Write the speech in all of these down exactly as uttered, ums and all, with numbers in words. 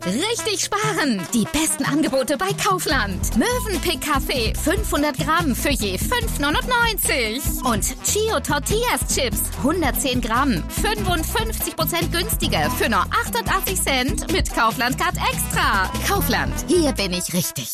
Richtig sparen! Die besten Angebote bei Kaufland. Mövenpick Kaffee fünfhundert Gramm für je fünf neunundneunzig. Und Chio Tortillas Chips hundertzehn Gramm, fünfundfünfzig Prozent günstiger für nur achtundachtzig Cent mit Kaufland Card Extra. Kaufland, hier bin ich richtig.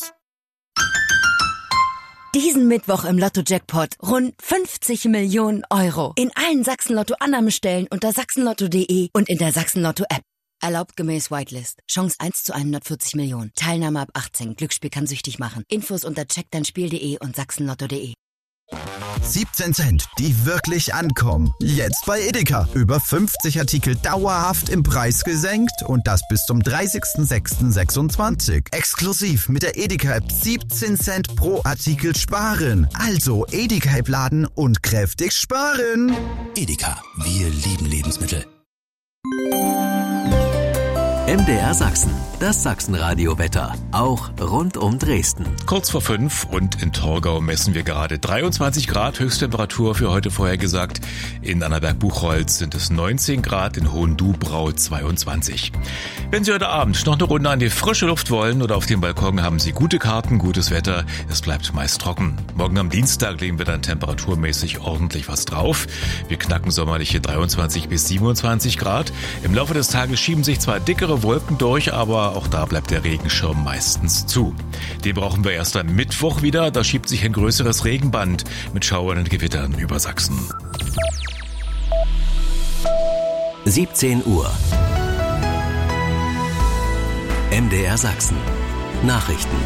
Diesen Mittwoch im Lotto-Jackpot rund fünfzig Millionen Euro. In allen Sachsen-Lotto-Annahmestellen unter sachsenlotto punkt de und in der Sachsen-Lotto-App. Erlaubt gemäß Whitelist. Chance eins zu hundertvierzig Millionen. Teilnahme ab achtzehn. Glücksspiel kann süchtig machen. Infos unter check dein spiel punkt de und sachsenlotto punkt de. siebzehn Cent, die wirklich ankommen. Jetzt bei Edeka. Über fünfzig Artikel dauerhaft im Preis gesenkt und das bis zum dreißigsten sechsten sechsundzwanzig. Exklusiv mit der Edeka-App siebzehn Cent pro Artikel sparen. Also Edeka-App laden und kräftig sparen. Edeka, wir lieben Lebensmittel. M D R Sachsen, das Sachsenradio-Wetter, auch rund um Dresden. Kurz vor fünf und in Torgau messen wir gerade dreiundzwanzig Grad, Höchsttemperatur für heute vorhergesagt. In Annaberg-Buchholz sind es neunzehn Grad, in Hohendubrau zweiundzwanzig. Wenn Sie heute Abend noch eine Runde an die frische Luft wollen oder auf dem Balkon, haben Sie gute Karten, gutes Wetter, es bleibt meist trocken. Morgen am Dienstag legen wir dann temperaturmäßig ordentlich was drauf. Wir knacken sommerliche dreiundzwanzig bis siebenundzwanzig Grad. Im Laufe des Tages schieben sich zwar dickere Wolken durch, aber auch da bleibt der Regenschirm meistens zu. Den brauchen wir erst am Mittwoch wieder, da schiebt sich ein größeres Regenband mit Schauern und Gewittern über Sachsen. siebzehn Uhr. M D R Sachsen. Nachrichten.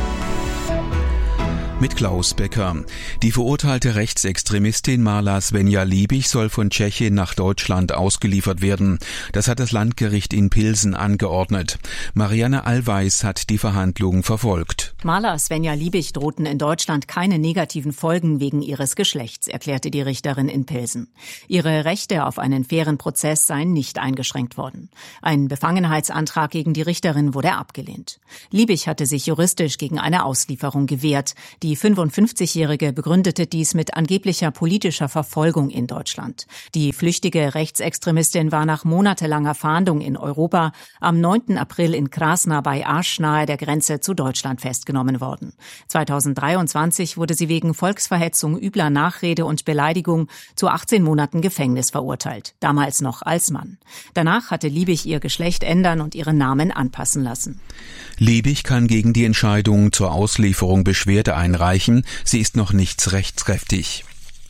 Mit Klaus Becker. Die verurteilte Rechtsextremistin Marla Svenja Liebig soll von Tschechien nach Deutschland ausgeliefert werden. Das hat das Landgericht in Pilsen angeordnet. Marianne Allweis hat die Verhandlungen verfolgt. Marla Svenja Liebig drohten in Deutschland keine negativen Folgen wegen ihres Geschlechts, erklärte die Richterin in Pilsen. Ihre Rechte auf einen fairen Prozess seien nicht eingeschränkt worden. Ein Befangenheitsantrag gegen die Richterin wurde abgelehnt. Liebig hatte sich juristisch gegen eine Auslieferung gewehrt. Die fünfundfünfzigjährige begründete dies mit angeblicher politischer Verfolgung in Deutschland. Die flüchtige Rechtsextremistin war nach monatelanger Fahndung in Europa am neunten April in Krasna bei Asch nahe der Grenze zu Deutschland festgenommen worden. zweitausenddreiundzwanzig wurde sie wegen Volksverhetzung, übler Nachrede und Beleidigung zu achtzehn Monaten Gefängnis verurteilt, damals noch als Mann. Danach hatte Liebig ihr Geschlecht ändern und ihren Namen anpassen lassen. Liebig kann gegen die Entscheidung zur Auslieferung Beschwerde einreichen. Sie ist noch nicht rechtskräftig.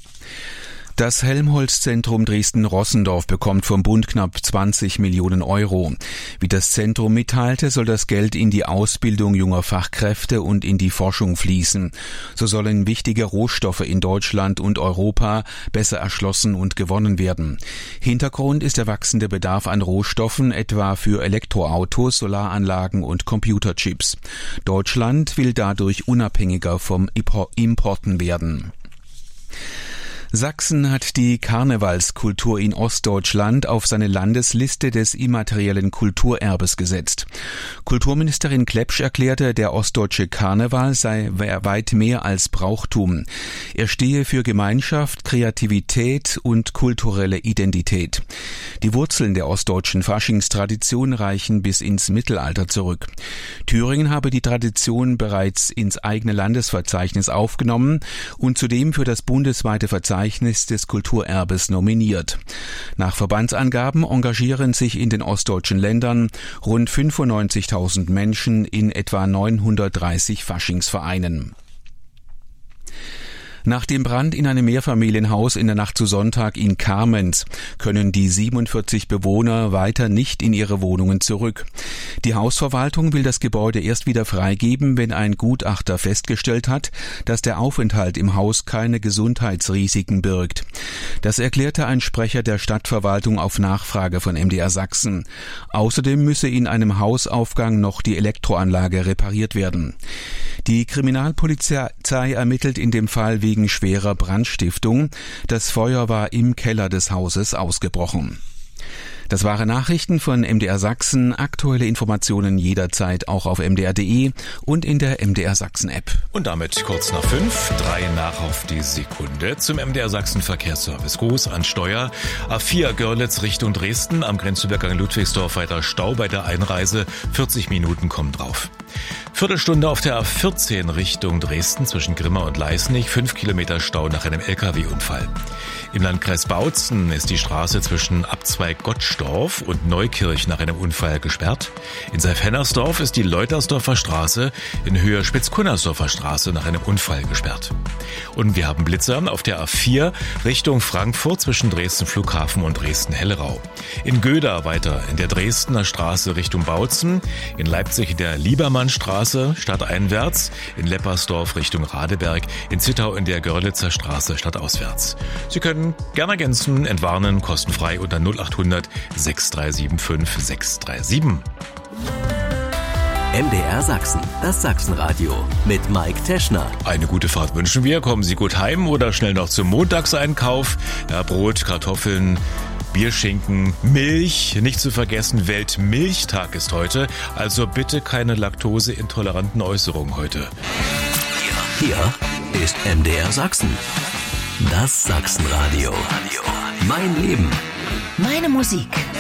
Das Helmholtz-Zentrum Dresden-Rossendorf bekommt vom Bund knapp zwanzig Millionen Euro. Wie das Zentrum mitteilte, soll das Geld in die Ausbildung junger Fachkräfte und in die Forschung fließen. So sollen wichtige Rohstoffe in Deutschland und Europa besser erschlossen und gewonnen werden. Hintergrund ist der wachsende Bedarf an Rohstoffen, etwa für Elektroautos, Solaranlagen und Computerchips. Deutschland will dadurch unabhängiger vom Importen werden. Sachsen hat die Karnevalskultur in Ostdeutschland auf seine Landesliste des immateriellen Kulturerbes gesetzt. Kulturministerin Klepsch erklärte, der ostdeutsche Karneval sei weit mehr als Brauchtum. Er stehe für Gemeinschaft, Kreativität und kulturelle Identität. Die Wurzeln der ostdeutschen Faschingstradition reichen bis ins Mittelalter zurück. Thüringen habe die Tradition bereits ins eigene Landesverzeichnis aufgenommen und zudem für das bundesweite Verzeichnis des Kulturerbes nominiert. Nach Verbandsangaben engagieren sich in den ostdeutschen Ländern rund fünfundneunzigtausend Menschen in etwa neunhundertdreißig Faschingsvereinen. Nach dem Brand in einem Mehrfamilienhaus in der Nacht zu Sonntag in Kamenz können die siebenundvierzig Bewohner weiter nicht in ihre Wohnungen zurück. Die Hausverwaltung will das Gebäude erst wieder freigeben, wenn ein Gutachter festgestellt hat, dass der Aufenthalt im Haus keine Gesundheitsrisiken birgt. Das erklärte ein Sprecher der Stadtverwaltung auf Nachfrage von M D R Sachsen. Außerdem müsse in einem Hausaufgang noch die Elektroanlage repariert werden. Die Kriminalpolizei ermittelt in dem Fall wegen schwerer Brandstiftung. Das Feuer war im Keller des Hauses ausgebrochen. Das waren Nachrichten von M D R Sachsen. Aktuelle Informationen jederzeit auch auf m d r punkt d e und in der M D R Sachsen App. Und damit kurz nach fünf, drei nach auf die Sekunde zum M D R Sachsen Verkehrsservice. Groß an Steuer. A vier Görlitz Richtung Dresden, am Grenzübergang Ludwigsdorf weiter Stau bei der Einreise. vierzig Minuten kommen drauf. Viertelstunde auf der A vierzehn Richtung Dresden zwischen Grimma und Leisnig, fünf Kilometer Stau nach einem L K W-Unfall. Im Landkreis Bautzen ist die Straße zwischen Abzweig Gottsdorf und Neukirch nach einem Unfall gesperrt. In Seif-Hennersdorf ist die Leutersdorfer Straße in Höhe Spitzkunnersdorfer Straße nach einem Unfall gesperrt. Und wir haben Blitzer auf der A vier Richtung Frankfurt zwischen Dresden Flughafen und Dresden-Hellerau. In Göda weiter in der Dresdner Straße Richtung Bautzen, in Leipzig in der Liebermannstraße stadteinwärts, in Leppersdorf Richtung Radeberg, in Zittau in der Görlitzer Straße stadtauswärts. Sie können gerne ergänzen, entwarnen, kostenfrei unter null acht hundert sechs drei sieben fünf sechs drei sieben. M D R Sachsen, das Sachsenradio mit Mike Teschner. Eine gute Fahrt wünschen wir. Kommen Sie gut heim oder schnell noch zum Montagseinkauf. Ja, Brot, Kartoffeln, Bierschinken, Milch. Nicht zu vergessen, Weltmilchtag ist heute. Also bitte keine laktoseintoleranten Äußerungen heute. Hier, hier ist M D R Sachsen. Das Sachsenradio. Mein Leben. Meine Musik.